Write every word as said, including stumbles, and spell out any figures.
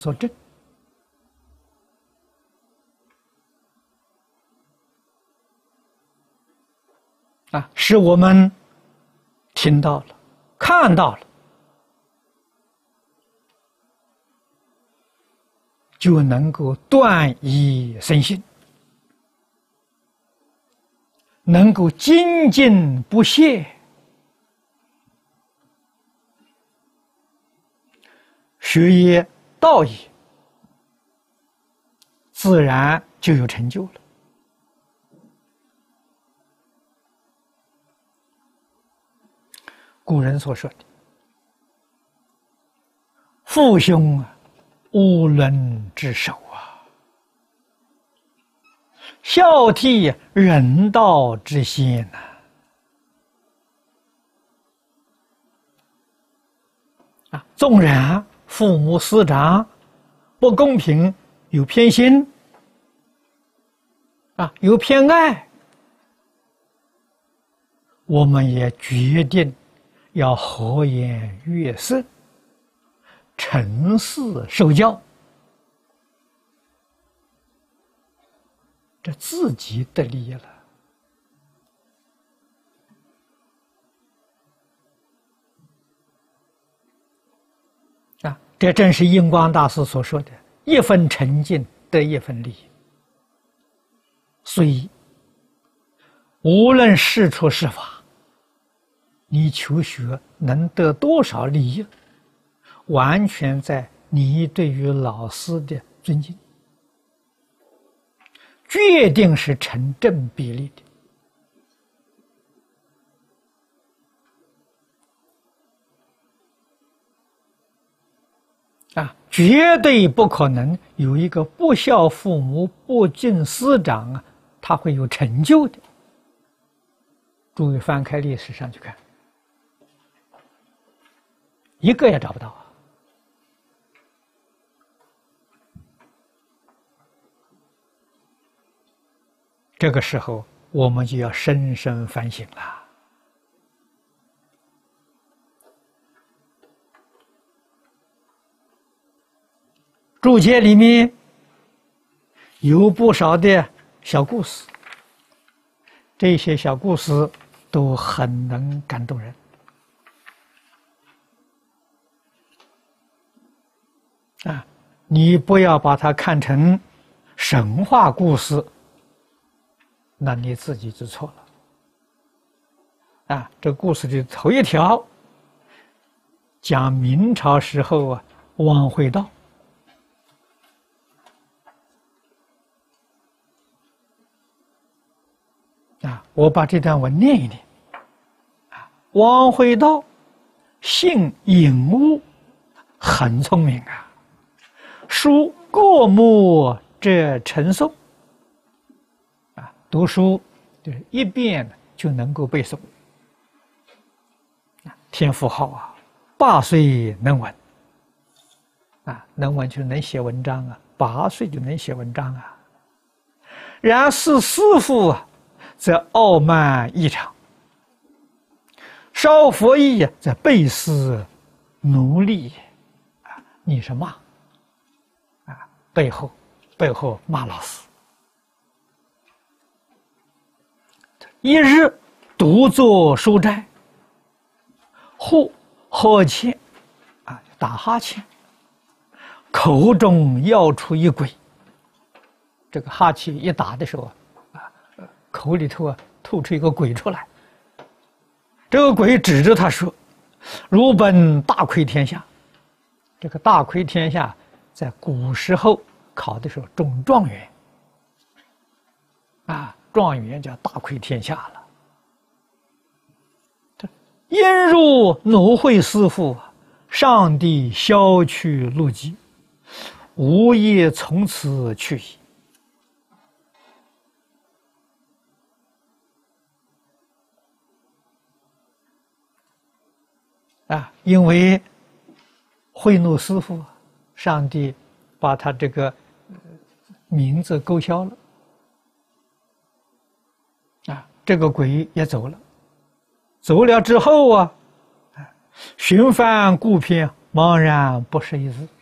所证。啊，是我们听到了，看到了，就能够断疑生信，能够精进不懈，学业道业，自然就有成就了。古人所说的“父兄啊，无伦之首啊；孝悌人道之先呐、啊”。啊，纵然父母师长不公平，有偏心，啊，有偏爱，我们也决定要和颜悦色，诚实受教，这自己得利了。啊，这正是印光大师所说的“一分诚信得一分利”。所以，无论是出是法，你求学能得多少利益，完全在你对于老师的尊敬，决定是成正比例的。啊，绝对不可能有一个不孝父母、不敬师长啊，他会有成就的。诸位翻开历史上去看，一个也找不到啊！这个时候，我们就要深深反省了。注解里面有不少的小故事，这些小故事都很能感动人。啊，你不要把它看成神话故事，那你自己就错了。啊，这故事的头一条讲明朝时候啊，王会道。啊，我把这段文念一念。啊，王会道性隐巫，很聪明啊。书过目者成诵，啊，读书就是一遍就能够背诵。天赋好啊，八岁能文，啊，能文就能写文章啊，八岁就能写文章啊。然是师父啊，则傲慢异常，烧佛意则背思奴隶，啊，你是骂。背后，背后骂老师。一日独坐书斋，忽呵欠，啊，打哈欠，口中要出一鬼。这个哈欠一打的时候啊，口里头啊吐出一个鬼出来。这个鬼指着他说：“汝本大窥天下。”这个大窥天下，在古时候考的时候中状元，啊，状元叫大窥天下了。因入奴会师父，上帝消去怒疾，无业从此去矣。啊，因为贿赂师父，上帝把他这个名字勾销了，啊，这个鬼也走了。走了之后啊，寻访故篇，茫然不识一字。